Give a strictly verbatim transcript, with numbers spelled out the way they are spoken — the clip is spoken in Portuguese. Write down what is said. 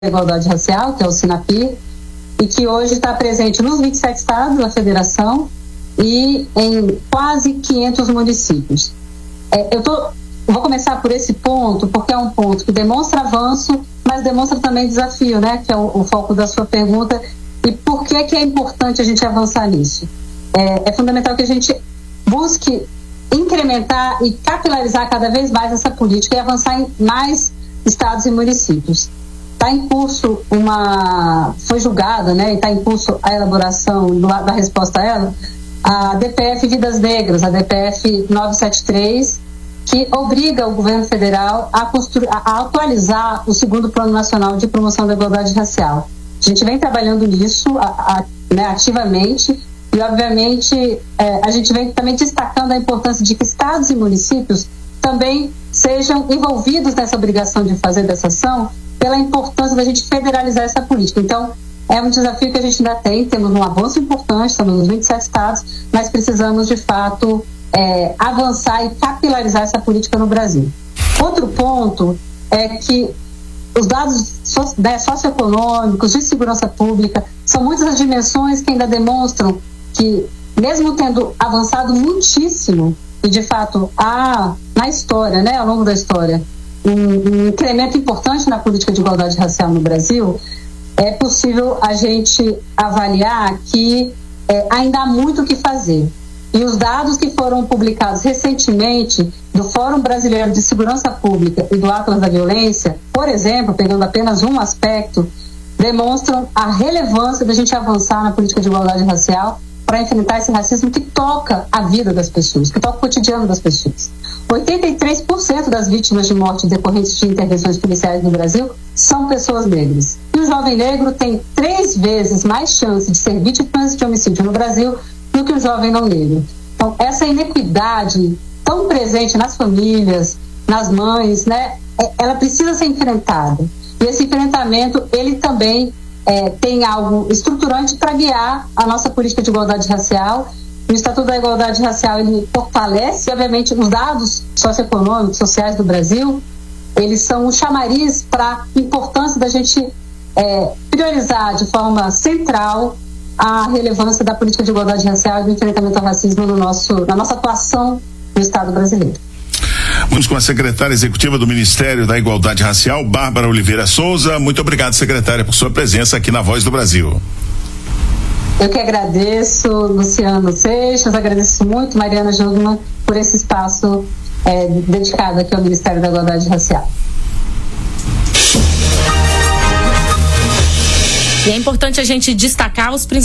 da Igualdade Racial, que é o SINAPI, e que hoje está presente nos vinte e sete estados da federação e em quase quinhentos municípios. É, eu tô, vou começar por esse ponto, porque é um ponto que demonstra avanço, mas demonstra também desafio, né, que é o, o foco da sua pergunta. E por que que é importante a gente avançar nisso? É, é fundamental que a gente busque incrementar e capilarizar cada vez mais essa política e avançar em mais estados e municípios. Está em curso uma... foi julgada, né, e está em curso a elaboração do, da resposta a ela, a D P F Vidas Negras, a D P F novecentos e setenta e três, que obriga o governo federal a, construir, a atualizar o segundo Plano Nacional de Promoção da Igualdade Racial. A gente vem trabalhando nisso a, a, né, ativamente e, obviamente, é, a gente vem também destacando a importância de que estados e municípios também sejam envolvidos nessa obrigação de fazer dessa ação, pela importância da gente federalizar essa política. Então, é um desafio que a gente ainda tem, temos um avanço importante, estamos nos vinte e sete estados, mas precisamos, de fato, é, avançar e capilarizar essa política no Brasil. Outro ponto é que os dados so, né, socioeconômicos, de segurança pública, são muitas as dimensões que ainda demonstram que, mesmo tendo avançado muitíssimo, e de fato há na história, né, ao longo da história, um, um incremento importante na política de igualdade racial no Brasil, é possível a gente avaliar que é, ainda há muito o que fazer. E os dados que foram publicados recentemente do Fórum Brasileiro de Segurança Pública e do Atlas da Violência, por exemplo, pegando apenas um aspecto, demonstram a relevância da gente avançar na política de igualdade racial para enfrentar esse racismo que toca a vida das pessoas, que toca o cotidiano das pessoas. oitenta e três por cento das vítimas de morte decorrentes de intervenções policiais no Brasil são pessoas negras. E o jovem negro tem três vezes mais chance de ser vítima de homicídio no Brasil do que o jovem não negro. Então, essa inequidade tão presente nas famílias, nas mães, né, ela precisa ser enfrentada. E esse enfrentamento, ele também é, tem algo estruturante para guiar a nossa política de igualdade racial. O Estatuto da Igualdade Racial, ele fortalece, obviamente, os dados socioeconômicos, sociais do Brasil, eles são um chamariz para a importância da gente é, priorizar de forma central a relevância da política de igualdade racial e do enfrentamento ao racismo no nosso, na nossa atuação no Estado brasileiro. Vamos com a secretária executiva do Ministério da Igualdade Racial, Bárbara Oliveira Souza. Muito obrigado, secretária, por sua presença aqui na Voz do Brasil. Eu que agradeço, Luciano Seixas, agradeço muito, Mariana Jungmann, por esse espaço é, dedicado aqui ao Ministério da Igualdade Racial. E é importante a gente destacar os principais